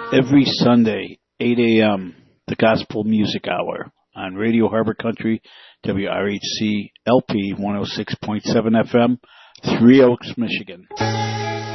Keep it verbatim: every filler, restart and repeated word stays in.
every Sunday, eight a.m., the Gospel Music Hour on Radio Harbor Country, W R H C L P one oh six point seven F M, Three Oaks, Michigan.